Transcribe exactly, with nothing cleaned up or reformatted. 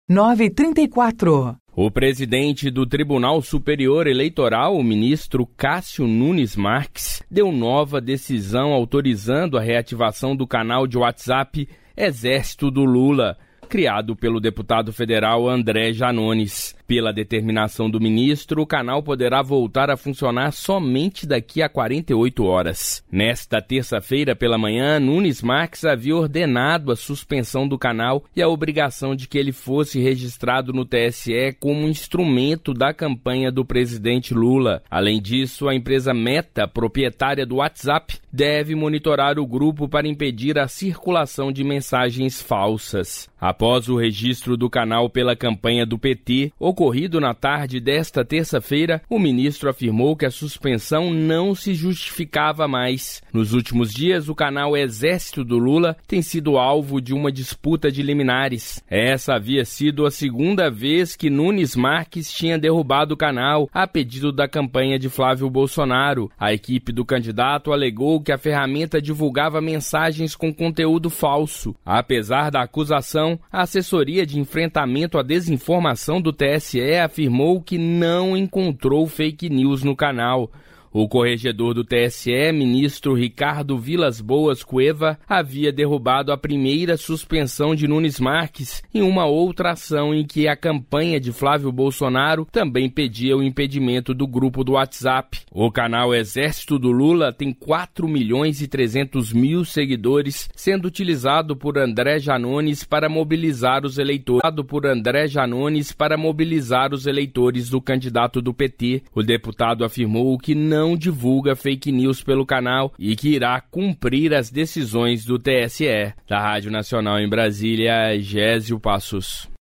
nove três quatro. O presidente do Tribunal Superior Eleitoral, o ministro Cássio Nunes Marques, deu nova decisão autorizando a reativação do canal de WhatsApp Exército do Lula, criado pelo deputado federal André Janones. Pela determinação do ministro, o canal poderá voltar a funcionar somente daqui a quarenta e oito horas. Nesta terça-feira pela manhã, Nunes Marques havia ordenado a suspensão do canal e a obrigação de que ele fosse registrado no T S E como instrumento da campanha do presidente Lula. Além disso, a empresa Meta, proprietária do WhatsApp, deve monitorar o grupo para impedir a circulação de mensagens falsas. Após o registro do canal pela campanha do P T, ocorrido na tarde desta terça-feira, o ministro afirmou que a suspensão não se justificava mais. Nos últimos dias, o canal Exército do Lula tem sido alvo de uma disputa de liminares. Essa havia sido a segunda vez que Nunes Marques tinha derrubado o canal, a pedido da campanha de Flávio Bolsonaro. A equipe do candidato alegou que a ferramenta divulgava mensagens com conteúdo falso. Apesar da acusação, a assessoria de enfrentamento à desinformação do T S E afirmou que não encontrou fake news no canal. O corregedor do T S E, ministro Ricardo Vilas Boas Cueva, havia derrubado a primeira suspensão de Nunes Marques em uma outra ação em que a campanha de Flávio Bolsonaro também pedia o impedimento do grupo do WhatsApp. O canal Exército do Lula tem quatro milhões e trezentos mil seguidores, sendo utilizado por André Janones para mobilizar os eleitores por André Janones para mobilizar os eleitores do candidato do P T. O deputado afirmou que não não divulga fake news pelo canal e que irá cumprir as decisões do T S E. Da Rádio Nacional em Brasília, Gésio Passos.